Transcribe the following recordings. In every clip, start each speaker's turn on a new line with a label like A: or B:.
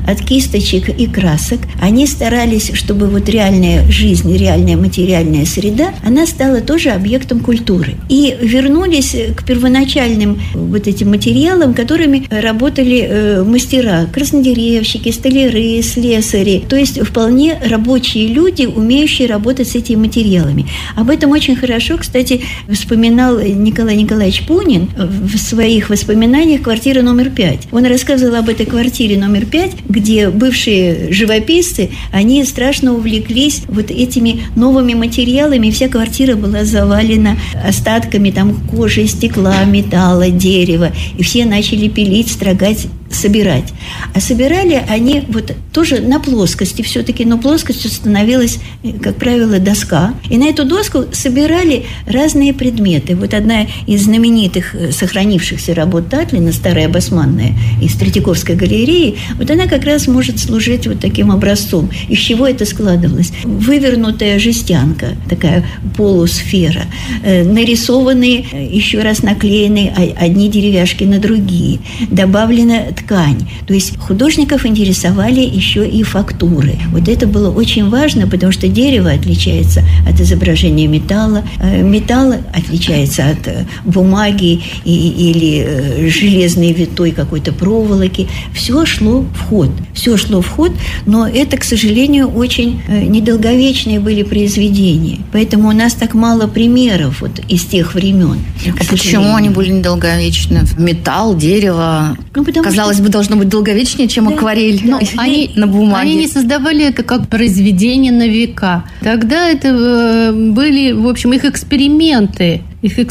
A: от кисточек и красок. Они старались, чтобы вот реальная жизнь, реальная материальная среда, она стала тоже объектом культуры. И вернулись к первоначальным вот этим материалам, которыми работали мастера, краснодеревщики, столяры, слесари. То есть вполне рабочие люди, умеющие работать с этими материалами. Об этом очень хорошо, кстати, вспоминал Николай Николаевич Пунин в своих воспоминаниях «Квартира номер 5». Он рассказывал об этой квартире номер 5, где бывшие живописцы, они страшно увлеклись вот этими новыми материалами, и вся квартира была завалена остатками там кожи, стекла, металла, дерева, и все начали пилить, строгать, собирать. А собирали они вот тоже на плоскости все-таки, но плоскостью становилась, как правило, доска. И на эту доску собирали разные предметы. Вот одна из знаменитых сохранившихся работ Татлина, старая басманная, из Третьяковской галереи, вот она как раз может служить вот таким образцом. Из чего это складывалось? Вывернутая жестянка, такая полусфера, нарисованные, еще раз наклеены одни деревяшки на другие, добавлена ткань. То есть художников интересовали еще и фактуры. Вот это было очень важно, потому что дерево отличается от изображения металла, металл отличается от бумаги или железной витой какой-то проволоки. Все шло в ход. Все шло в ход, но это, к сожалению, очень недолговечные были произведения. Поэтому у нас так мало примеров вот из тех времен.
B: А почему они были недолговечны? Металл, дерево... Казалось бы, должно быть долговечнее, чем акварель они на бумаге.
C: Они не создавали это как произведение на века. Тогда это были, в общем, их эксперименты.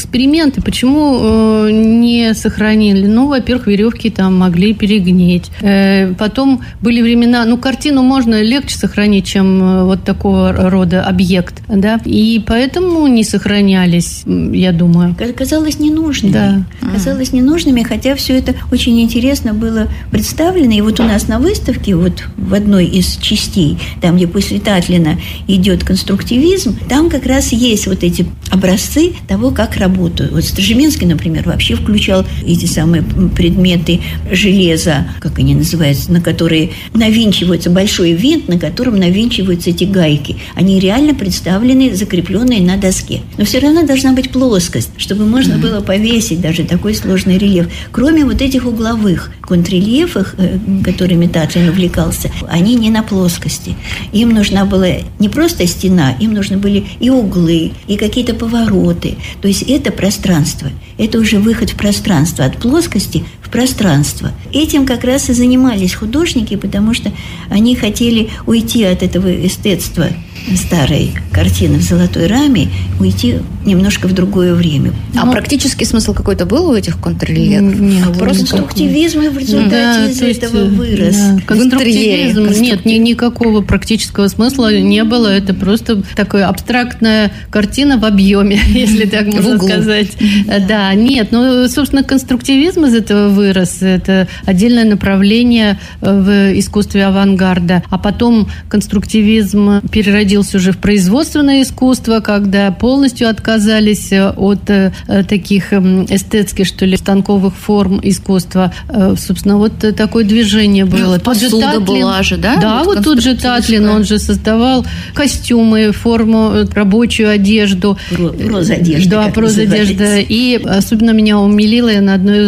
C: Почему не сохранили? Во-первых, веревки там могли перегнить. Потом были времена, картину можно легче сохранить, чем вот такого рода объект, да, и поэтому не сохранялись, я думаю.
A: Казалось ненужными.
C: Да.
A: Казалось ненужными, хотя все это очень интересно было представлено. И вот у нас на выставке, вот в одной из частей, там, где после Татлина идет конструктивизм, там как раз есть вот эти образцы того, как работают. Вот Стражеминский, например, вообще включал эти самые предметы железа, как они называются, на которые навинчиваются, большой винт, на котором навинчиваются эти гайки. Они реально представлены, закрепленные на доске. Но все равно должна быть плоскость, чтобы можно было повесить даже такой сложный рельеф. Кроме вот этих угловых контррельефов, которыми Татлин увлекался, они не на плоскости. Им нужна была не просто стена, им нужны были и углы, и какие-то повороты. То есть это пространство. Это уже выход в пространство. От плоскости в пространство. Этим как раз и занимались художники, потому что они хотели уйти от этого эстетства старой картины в золотой раме, уйти немножко в другое время.
B: А практический смысл какой-то был у этих контррельефов?
A: Нет, просто конструктивизм в результате из этого вырос.
C: Да. Конструктивизм, нет, никакого практического смысла не было. Это просто такая абстрактная картина в объеме, если так можно сказать. Да, нет, собственно, конструктивизм из этого вырос. Это отдельное направление в искусстве авангарда. А потом конструктивизм переродился уже в производственное искусство, когда полностью отказались от таких эстетских, что ли, станковых форм искусства. Собственно, вот такое движение было.
B: Посуда была же, да?
C: Да, вот тут же Татлин, он же создавал костюмы, форму, рабочую одежду.
A: Прозодежда.
C: Да, прозодежда. И особенно меня умилило, я на одной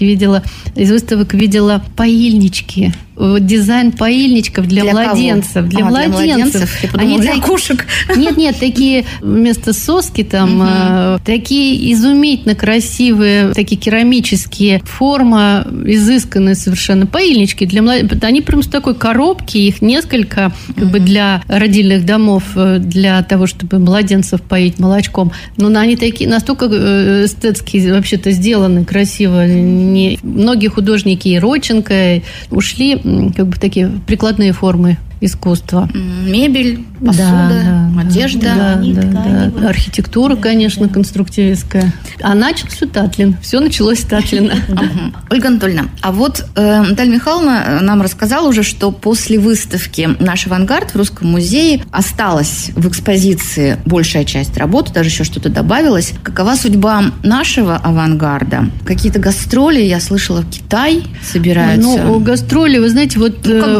C: из выставок видела паильнички. Дизайн паильничков для младенцев. Для младенцев.
B: Я подумала, для кошек.
C: Нет, такие вместо соски там, такие изумительно красивые, такие керамические, форма изысканная совершенно. Паильнички для младенцев. Они прям с такой коробки, их несколько, как бы для родильных домов, для того, чтобы младенцев поить молочком. Но они такие настолько эстетски вообще-то сделаны красиво. Многие художники и Родченко ушли как бы такие прикладные формы искусства.
B: Мебель, посуда, одежда.
C: Да. Архитектура, конечно, конструктивистская. А начал все Татлин. Все началось с Татлина.
B: Ольга Анатольевна, а вот Наталья Михайловна нам рассказала уже, что после выставки «Наш авангард» в Русском музее осталась в экспозиции большая часть работы, даже еще что-то добавилось. Какова судьба нашего авангарда? Какие-то гастроли, я слышала, в Китай собираются?
C: Гастроли, вы знаете, вот...